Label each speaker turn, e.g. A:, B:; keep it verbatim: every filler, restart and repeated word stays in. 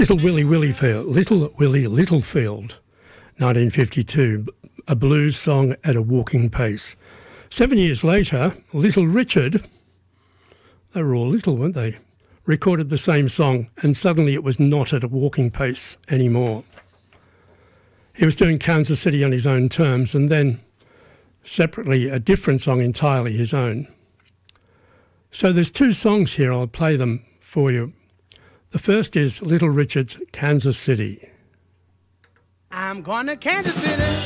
A: Little Willie Littlefield, Little Willie Littlefield, nineteen fifty-two, a blues song at a walking pace. Seven years later, Little Richard, they were all little, weren't they, recorded the same song, and suddenly it was not at a walking pace anymore. He was doing Kansas City on his own terms, and then separately a different song entirely his own. So there's two songs here, I'll play them for you. The first is Little Richard's Kansas City.
B: I'm going to Kansas City.